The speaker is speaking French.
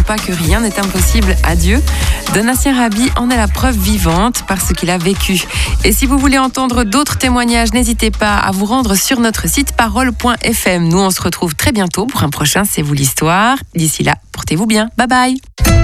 pas que rien n'est impossible à Dieu. Donatien Rabi en est la preuve vivante par ce qu'il a vécu. Et si vous voulez entendre d'autres témoignages, n'hésitez pas à vous rendre sur notre site parole.fm. Nous, on se retrouve très bientôt pour un prochain C'est vous l'histoire. D'ici là, portez-vous bien. Bye bye.